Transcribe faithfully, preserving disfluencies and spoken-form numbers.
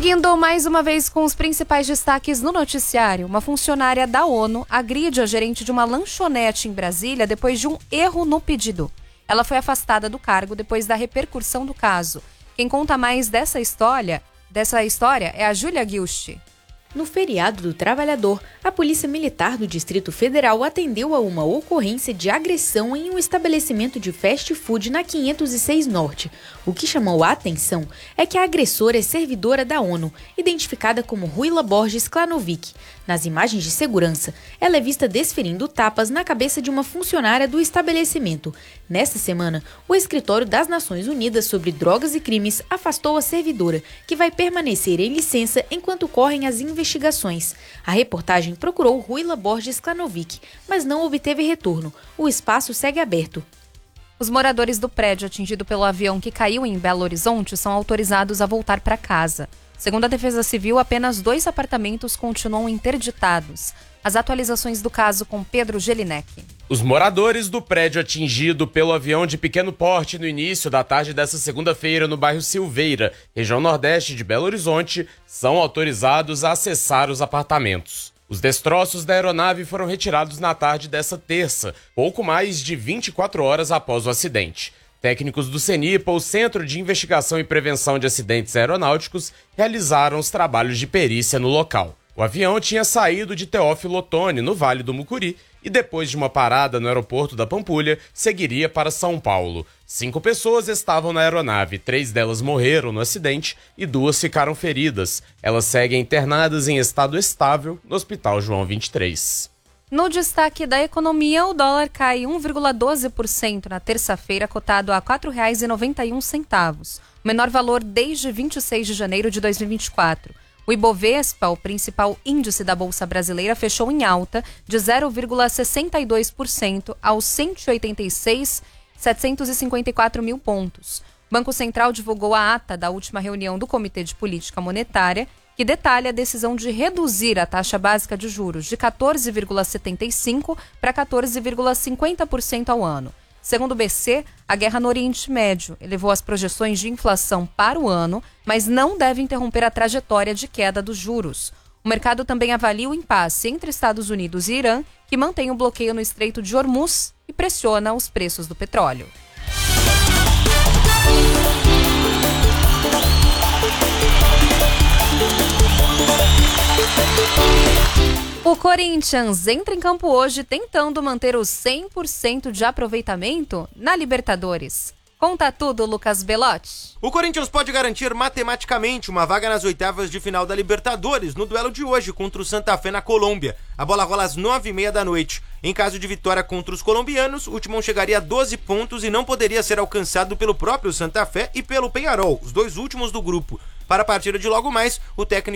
Seguindo mais uma vez com os principais destaques no noticiário, uma funcionária da ONU agride a gerente de uma lanchonete em Brasília depois de um erro no pedido. Ela foi afastada do cargo depois da repercussão do caso. Quem conta mais dessa história, dessa história é a Júlia Guilch. No feriado do trabalhador, a Polícia Militar do Distrito Federal atendeu a uma ocorrência de agressão em um estabelecimento de fast food na quinhentos e seis Norte. O que chamou a atenção é que a agressora é servidora da ONU, identificada como Ruila Borges Klanovic. Nas imagens de segurança, ela é vista desferindo tapas na cabeça de uma funcionária do estabelecimento. Nesta semana, o Escritório das Nações Unidas sobre Drogas e Crimes afastou a servidora, que vai permanecer em licença enquanto correm as investigações. A reportagem procurou Ruila Borges Klanovic, mas não obteve retorno. O espaço segue aberto. Os moradores do prédio atingido pelo avião que caiu em Belo Horizonte são autorizados a voltar para casa. Segundo a Defesa Civil, apenas dois apartamentos continuam interditados. As atualizações do caso com Pedro Gelinek. Os moradores do prédio atingido pelo avião de pequeno porte no início da tarde desta segunda-feira no bairro Silveira, região nordeste de Belo Horizonte, são autorizados a acessar os apartamentos. Os destroços da aeronave foram retirados na tarde dessa terça, pouco mais de vinte e quatro horas após o acidente. Técnicos do CENIPA, o Centro de Investigação e Prevenção de Acidentes Aeronáuticos, realizaram os trabalhos de perícia no local. O avião tinha saído de Teófilo Otoni, no Vale do Mucuri, e depois de uma parada no aeroporto da Pampulha, seguiria para São Paulo. Cinco pessoas estavam na aeronave, três delas morreram no acidente e duas ficaram feridas. Elas seguem internadas em estado estável no Hospital João vinte e três. No destaque da economia, o dólar cai um vírgula doze por cento na terça-feira, cotado a quatro reais e noventa e um centavos, o menor valor desde vinte e seis de janeiro de dois mil e vinte e quatro. O Ibovespa, o principal índice da Bolsa Brasileira, fechou em alta de zero vírgula sessenta e dois por cento aos cento e oitenta e seis mil setecentos e cinquenta e quatro mil pontos. O Banco Central divulgou a ata da última reunião do Comitê de Política Monetária, que detalha a decisão de reduzir a taxa básica de juros de quatorze vírgula setenta e cinco por cento para quatorze vírgula cinquenta por cento ao ano. Segundo o B C, a guerra no Oriente Médio elevou as projeções de inflação para o ano, mas não deve interromper a trajetória de queda dos juros. O mercado também avalia o impasse entre Estados Unidos e Irã, que mantém o bloqueio no Estreito de Hormuz e pressiona os preços do petróleo. O Corinthians entra em campo hoje tentando manter os cem por cento de aproveitamento na Libertadores. Conta tudo, Lucas Belotti. O Corinthians pode garantir matematicamente uma vaga nas oitavas de final da Libertadores no duelo de hoje contra o Santa Fé na Colômbia. A bola rola às nove e meia da noite. Em caso de vitória contra os colombianos, o Timão chegaria a doze pontos e não poderia ser alcançado pelo próprio Santa Fé e pelo Peñarol, os dois últimos do grupo. Para a partida de logo mais, o técnico